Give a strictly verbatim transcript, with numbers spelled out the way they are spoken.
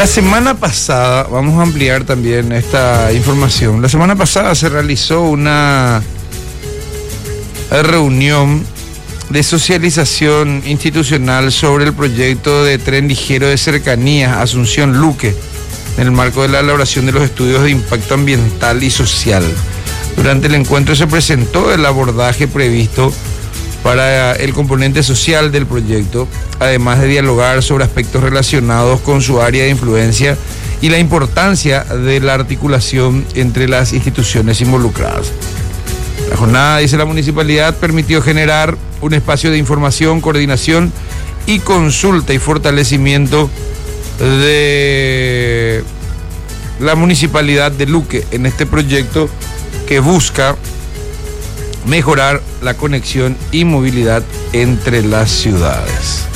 La semana pasada, vamos a ampliar también esta información, la semana pasada se realizó una reunión de socialización institucional sobre el proyecto de tren ligero de cercanías Asunción-Luque, en el marco de la elaboración de los estudios de impacto ambiental y social. Durante el encuentro se presentó el abordaje previsto para el componente social del proyecto, además de dialogar sobre aspectos relacionados con su área de influencia y la importancia de la articulación entre las instituciones involucradas. La jornada, dice la municipalidad, permitió generar un espacio de información, coordinación y consulta y fortalecimiento de la municipalidad de Luque en este proyecto que busca mejorar la conexión y movilidad entre las ciudades.